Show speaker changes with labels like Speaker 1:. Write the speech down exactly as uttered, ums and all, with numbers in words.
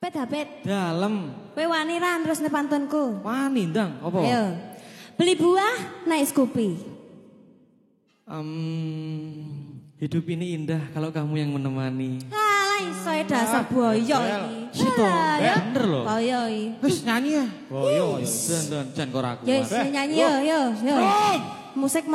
Speaker 1: Pet hapet.
Speaker 2: Dalem.
Speaker 1: Kowe wani ra terus pantunku?
Speaker 2: Wani ndang, apa?
Speaker 1: Ayo. Beli buah naik Scoopy.
Speaker 2: Um, hidup ini indah kalau kamu yang menemani.
Speaker 1: Alah iso dasar boyo iki.
Speaker 2: Situ, bener loh.
Speaker 1: Boyo iki.
Speaker 3: Wis nyanyi ya.
Speaker 2: Boyo, dan dan jan kok ra kuat.
Speaker 1: Yes, nyanyi yo yo yo. Musik